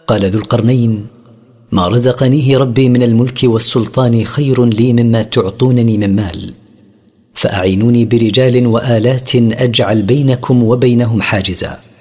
قال ذو القرنين: ما رزقنيه ربي من الملك والسلطان خير لي مما تعطونني من مال، فأعينوني برجال وآلات أجعل بينكم وبينهم حاجزا.